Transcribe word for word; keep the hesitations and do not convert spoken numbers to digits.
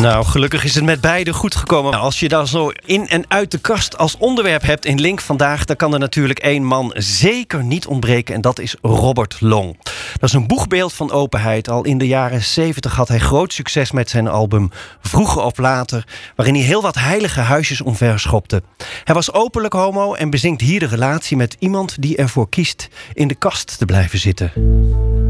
Nou, gelukkig is het met beide goed gekomen. Nou, als je dan zo in en uit de kast als onderwerp hebt in Link vandaag, dan kan er natuurlijk één man zeker niet ontbreken en dat is Robert Long. Dat is een boegbeeld van openheid. Al in de jaren zeventig had hij groot succes met zijn album Vroeger of Later, waarin hij heel wat heilige huisjes omverschopte. Hij was openlijk homo en bezingt hier de relatie met iemand die ervoor kiest in de kast te blijven zitten.